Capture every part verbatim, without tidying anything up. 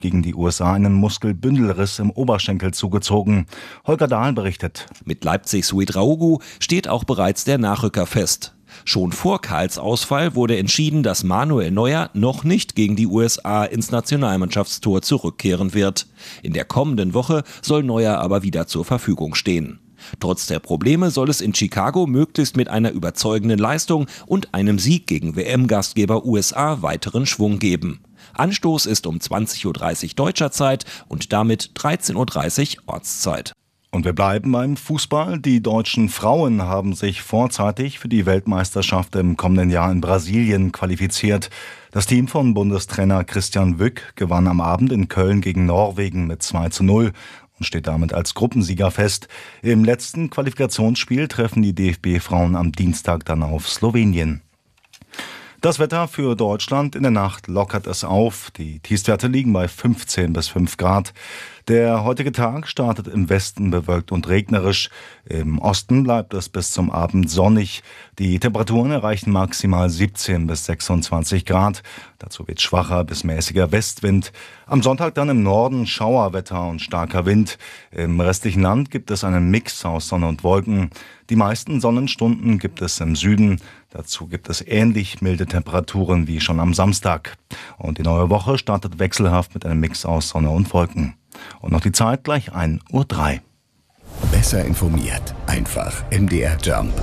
gegen die U S A einen Muskelbündelriss im Oberschenkel zugezogen. Holger Dahl berichtet. Mit Leipzigs Ouedraogo steht auch bereits der Nachrücker fest. Schon vor Karls Ausfall wurde entschieden, dass Manuel Neuer noch nicht gegen die U S A ins Nationalmannschaftstor zurückkehren wird. In der kommenden Woche soll Neuer aber wieder zur Verfügung stehen. Trotz der Probleme soll es in Chicago möglichst mit einer überzeugenden Leistung und einem Sieg gegen W M-Gastgeber U S A weiteren Schwung geben. Anstoß ist um zwanzig Uhr dreißig deutscher Zeit und damit dreizehn Uhr dreißig Ortszeit. Und wir bleiben beim Fußball. Die deutschen Frauen haben sich vorzeitig für die Weltmeisterschaft im kommenden Jahr in Brasilien qualifiziert. Das Team von Bundestrainer Christian Wück gewann am Abend in Köln gegen Norwegen mit zwei zu null und steht damit als Gruppensieger fest. Im letzten Qualifikationsspiel treffen die D F B-Frauen am Dienstag dann auf Slowenien. Das Wetter für Deutschland: in der Nacht lockert es auf. Die Tiefstwerte liegen bei fünfzehn bis fünf Grad. Der heutige Tag startet im Westen bewölkt und regnerisch. Im Osten bleibt es bis zum Abend sonnig. Die Temperaturen erreichen maximal siebzehn bis sechsundzwanzig Grad. Dazu weht schwacher bis mäßiger Westwind. Am Sonntag dann im Norden Schauerwetter und starker Wind. Im restlichen Land gibt es einen Mix aus Sonne und Wolken. Die meisten Sonnenstunden gibt es im Süden. Dazu gibt es ähnlich milde Temperaturen wie schon am Samstag. Und die neue Woche startet wechselhaft mit einem Mix aus Sonne und Wolken. Und noch die Zeit gleich ein Uhr drei. Besser informiert, einfach M D R Jump.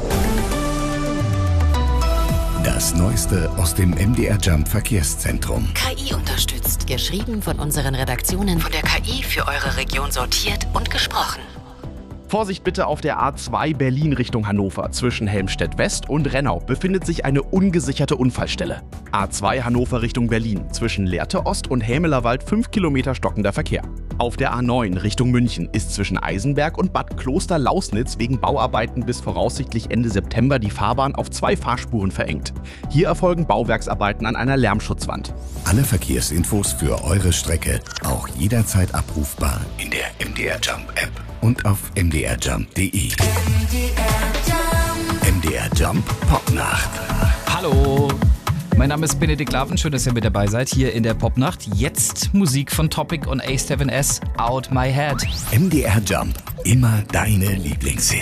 Das Neueste aus dem M D R Jump Verkehrszentrum. K I unterstützt. Geschrieben von unseren Redaktionen. Von der K I für eure Region sortiert und gesprochen. Vorsicht bitte auf der A zwei Berlin Richtung Hannover. Zwischen Helmstedt West und Rennau befindet sich eine ungesicherte Unfallstelle. A zwei Hannover Richtung Berlin. Zwischen Lehrte Ost und Hämelerwald fünf Kilometer stockender Verkehr. Auf der A neun Richtung München ist zwischen Eisenberg und Bad Kloster-Lausnitz wegen Bauarbeiten bis voraussichtlich Ende September die Fahrbahn auf zwei Fahrspuren verengt. Hier erfolgen Bauwerksarbeiten an einer Lärmschutzwand. Alle Verkehrsinfos für eure Strecke auch jederzeit abrufbar in der M D R Jump App und auf m d r jump punkt d e. M D R Jump Popnacht. Hallo, mein Name ist Benedikt Laven, schön, dass ihr mit dabei seid hier in der Popnacht. Jetzt Musik von Topic und A sieben S, Out My Head. M D R Jump, immer deine Lieblingshits.